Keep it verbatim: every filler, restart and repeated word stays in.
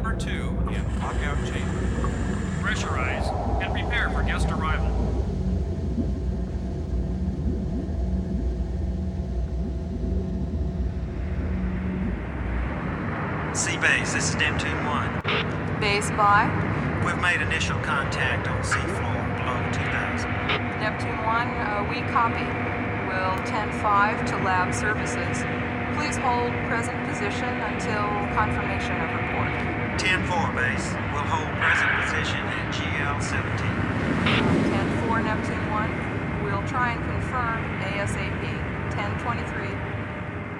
number two in lockout chamber. Pressurize and prepare for guest arrival. C-Base, this is Neptune one. Base by We've made initial contact on seafloor below two thousand. Neptune one, uh, we copy. Will ten five to lab services. Please hold present position until confirmation of report. ten four, Base. We'll hold present position at G L seventeen. ten four Neptune one, we'll try and confirm ASAP. ten twenty-three.